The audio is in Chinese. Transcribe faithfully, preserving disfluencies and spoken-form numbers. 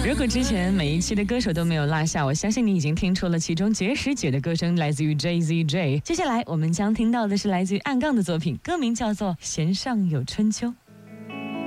如果之前每一期的歌手都没有落下，我相信你已经听出了其中爵士姐的歌声来自于 J Z J。接下来我们将听到的是来自于暗杠的作品，歌名叫做《弦上有春秋》。